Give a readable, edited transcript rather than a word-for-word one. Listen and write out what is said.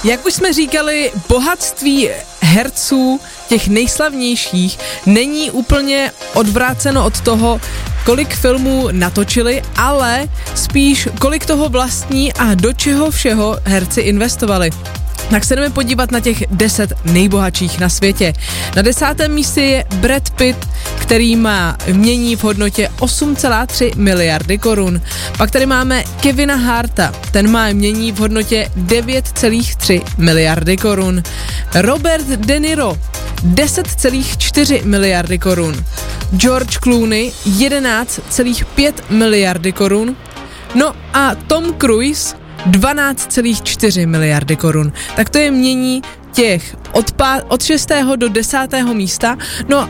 Jak už jsme říkali, bohatství herců, těch nejslavnějších, není úplně odvráceno od toho, kolik filmů natočili, ale spíš kolik toho vlastní a do čeho všeho herci investovali. Tak se jdeme podívat na těch 10 nejbohatších na světě. Na 10. místě je Brad Pitt, který má jmění v hodnotě 8,3 miliardy korun. Pak tady máme Kevina Harta, ten má jmění v hodnotě 9,3 miliardy korun. Robert De Niro 10,4 miliardy korun. George Clooney 11,5 miliardy korun. No a Tom Cruise 12,4 miliardy korun. Tak to je jmění těch od 6. do 10. místa. No